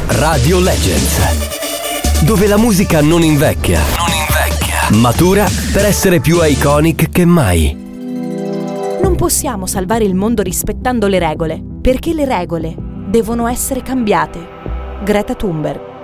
Radio Legends, dove la musica non invecchia, matura per essere più iconic che mai. Non possiamo salvare il mondo rispettando le regole, perché le regole devono essere cambiate. Greta Thunberg.